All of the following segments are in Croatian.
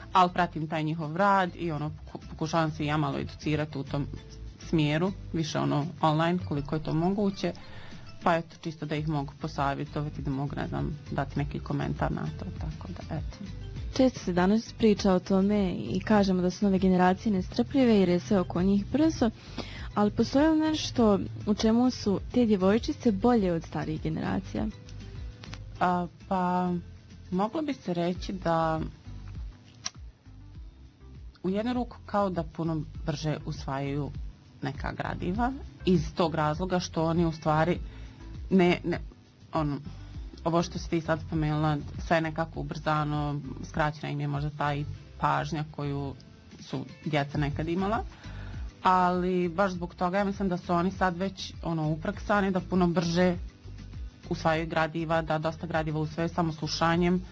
ali pratim taj njihov rad i pokušavam se i ja malo educirati u tom smjeru, više online koliko je to moguće, pa eto čisto da ih mogu posavjetovati, da mogu, ne znam, dati neki komentar na to, tako da eto. Često se danas priča o tome i kažemo da su nove generacije nestrpljive jer je sve oko njih brzo, ali postoji li nešto u čemu su te djevojčice bolje od starijih generacija? Pa moglo bi se reći da u jednu ruku kao da puno brže usvajaju neka gradiva iz tog razloga što oni u stvari ovo što si ti sad spomenula, sve je nekako ubrzano, skraćena im je možda ta i pažnja koju su djeca nekad imala, ali baš zbog toga ja mislim da su oni sad već upraksani, da puno brže usvajaju gradiva, da dosta gradiva usvajaju samo slušanjem.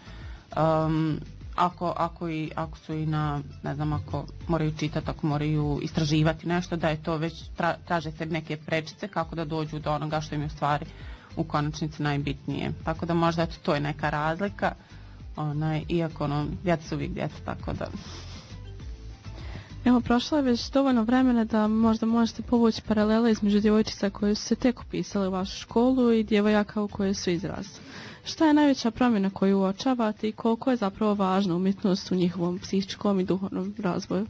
Ako su i na, ne znam, ako moraju čitati, ako moraju istraživati nešto, da je to već, traže se neke prečice kako da dođu do onoga što im je u stvari u konačnici najbitnije. Tako da možda eto, to je neka razlika, iako djeca su uvijek djeca, tako da... Evo, prošlo je već dovoljno vremena da možda možete povući paralele između djevojčica koje su se tek upisale u vašu školu i djevojaka u kojoj su izrasli. Šta je najveća promjena koju uočavate i koliko je zapravo važna umjetnost u njihovom psihičkom i duhovnom razvoju?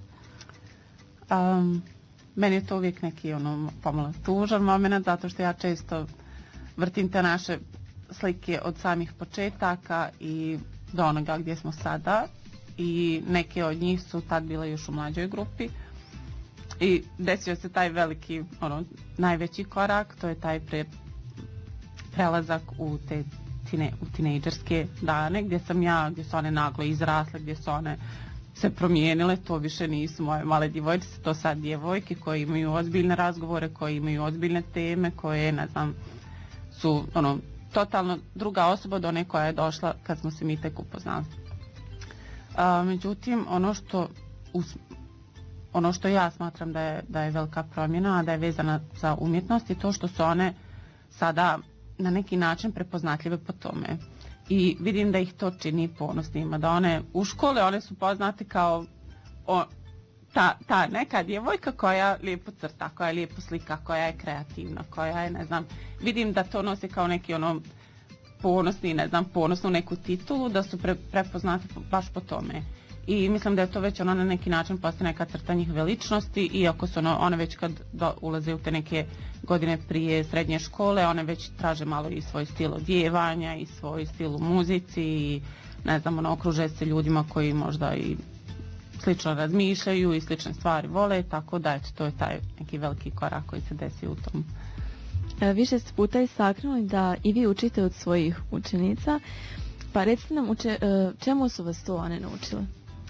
Meni je to uvijek neki pomalo tužan moment, zato što ja često vrtim te naše slike od samih početaka i do onoga gdje smo sada, i neke od njih su tad bile još u mlađoj grupi i desio se taj veliki, najveći korak, to je taj prelazak u te tinejdžerske dane gdje su one naglo izrasle, gdje su one se promijenile, to više nisu moje male djevojčice, to sad djevojke koje imaju ozbiljne razgovore, koje imaju ozbiljne teme, koje, ne znam, su totalno druga osoba od one koja je došla kad smo se mi tek upoznali. Međutim, ono što ja smatram da je velika promjena, a da je vezana za umjetnost, je to što su one sada na neki način prepoznatljive po tome. I vidim da ih to čini ponosnima, da one u škole one su poznate kao ta neka djevojka koja lijepo crta, koja je lijepo slika, koja je kreativna, koja je, ne znam, vidim da to nosi kao neki ponosni, ne znam, ponosnu neku titulu, da su prepoznati baš po tome. I mislim da je to već na neki način postaje neka crta njihove ličnosti, iako su one već kad ulaze u te neke godine prije srednje škole, one već traže malo i svoj stil odjevanja i svoj stil u muzici i, ne znam, okruže se ljudima koji možda i slično razmišljaju i slične stvari vole, tako da eto, to je taj neki veliki korak koji se desi u tom. Više ste puta istaknuli da i vi učite od svojih učenica, pa recite nam čemu su vas to one naučile?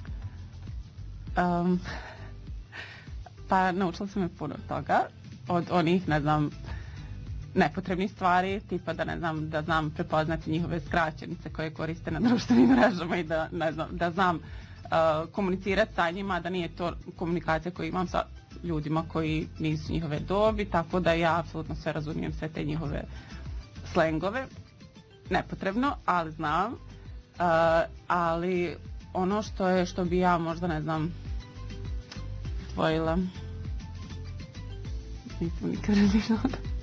Pa naučila sam me puno toga, od onih, ne znam, nepotrebnih stvari, tipa da, ne znam, da znam prepoznati njihove skraćenice koje koriste na društvenim mrežama i da, ne znam, da znam komunicirati sa njima, da nije to komunikacija koju imam sa ljudima koji nisu njihove dobi, tako da ja apsolutno sve razumijem, sve te njihove slengove, nepotrebno, ali znam, ali ono što bi ja možda, ne znam, tvojila, nisam nikad razmišljala.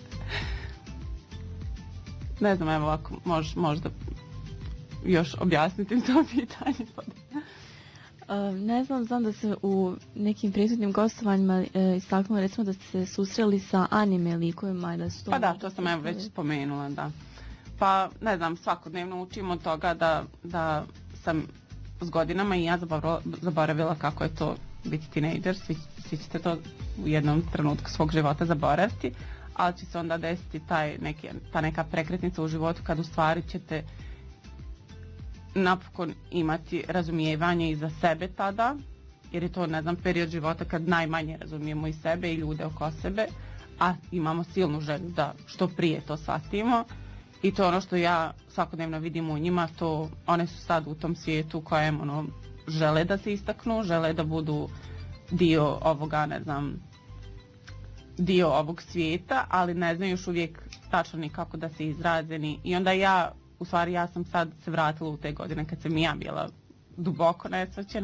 Ne znam, evo ako možda još objasniti to pitanje. Ne znam da se u nekim prethodnim gostovanjima istaknuli, recimo da ste se susreli sa anime likovima i da su to... Pa da, to sam evo već spomenula, da. Pa, ne znam, svakodnevno učim od toga da sam s godinama i ja zaboravila kako je to biti tinejdžer, svi ćete to u jednom trenutku svog života zaboraviti, ali će se onda desiti ta neka prekretnica u životu kad u stvari ćete napokon imati razumijevanje i za sebe tada, jer je to, ne znam, period života kad najmanje razumijemo i sebe i ljude oko sebe, a imamo silnu želju da što prije to shvatimo. I to je ono što ja svakodnevno vidim u njima, to one su sad u tom svijetu kojem žele da se istaknu, žele da budu dio ovoga, ne znam, dio ovog svijeta, ali ne znaju još uvijek tačno ni kako da se izraze. I onda ja sam sad se vratila u te godine kad sam ja bila duboko nesrećena.